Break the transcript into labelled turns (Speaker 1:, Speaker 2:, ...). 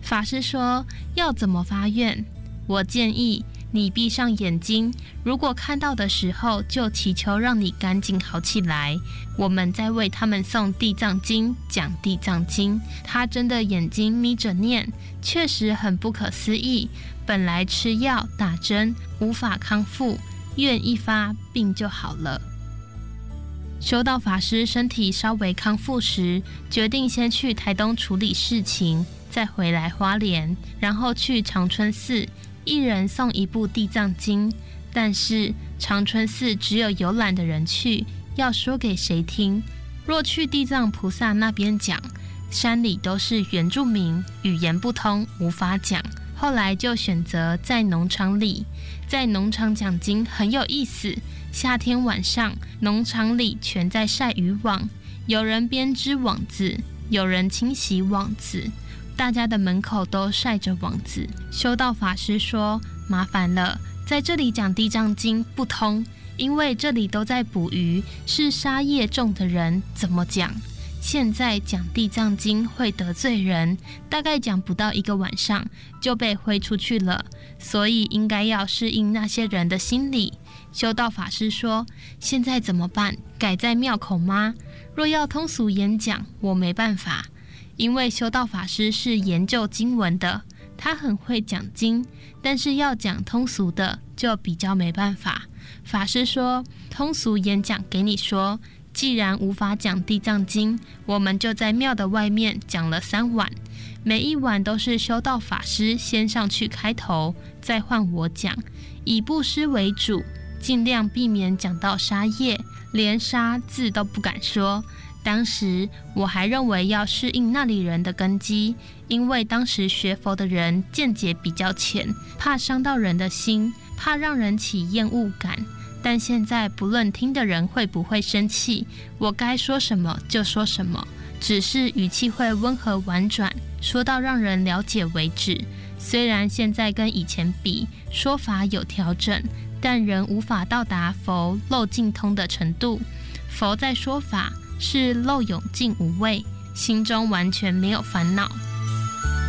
Speaker 1: 法师说要怎么发愿？我建议你闭上眼睛，如果看到的时候就祈求让你赶紧好起来。我们在为他们诵地藏经，讲地藏经，他真的眼睛眯着念，确实很不可思议。本来吃药打针无法康复，愿一发病就好了。修道法师身体稍微康复时，决定先去台东处理事情，再回来花莲，然后去长春寺，一人诵一部地藏经。但是长春寺只有游览的人去，要说给谁听？若去地藏菩萨那边讲，山里都是原住民，语言不通，无法讲。后来就选择在农场里，在农场讲经很有意思。夏天晚上，农场里全在晒渔网，有人编织网子，有人清洗网子，大家的门口都晒着网子。修道法师说：“麻烦了，在这里讲地藏经不通，因为这里都在捕鱼，是杀业重的人，怎么讲？现在讲地藏经会得罪人，大概讲不到1个晚上就被挥出去了，所以应该要适应那些人的心理。”修道法师说：“现在怎么办？改在庙口吗？若要通俗演讲，我没办法，因为修道法师是研究经文的，他很会讲经，但是要讲通俗的就比较没办法。”法师说：“通俗演讲给你说，既然无法讲地藏经，我们就在庙的外面讲了3晚，每一晚都是修道法师先上去开头，再换我讲，以布施为主，尽量避免讲到杀业，连杀字都不敢说。当时我还认为要适应那里人的根基，因为当时学佛的人见解比较浅，怕伤到人的心，怕让人起厌恶感。但现在不论听的人会不会生气，我该说什么就说什么，只是语气会温和婉转，说到让人了解为止。虽然现在跟以前比，说法有调整，但仍无法到达佛漏尽通的程度。佛在说法是漏永尽无畏，心中完全没有烦恼。